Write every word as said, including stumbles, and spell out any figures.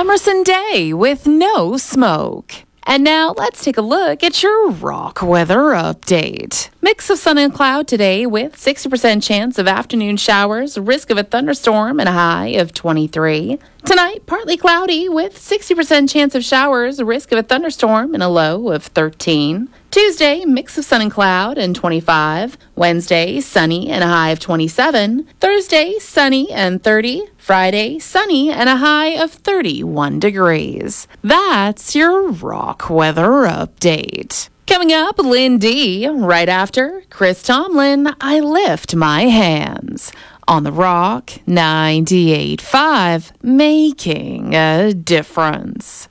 Emerson Day with No Smoke. And now let's take a look at your rock weather update. Mix of sun and cloud today with sixty percent chance of afternoon showers, risk of a thunderstorm and a high of twenty-three. Tonight, partly cloudy with sixty percent chance of showers, risk of a thunderstorm and a low of thirteen. Tuesday, mix of sun and cloud and twenty-five. Wednesday, sunny and a high of twenty-seven. Thursday, sunny and thirty. Friday, sunny and a high of thirty-one degrees. That's your rock weather update. Coming up, Lynn D. Right after Chris Tomlin, I Lift My Hands. On the Rock ninety-eight point five, making a difference.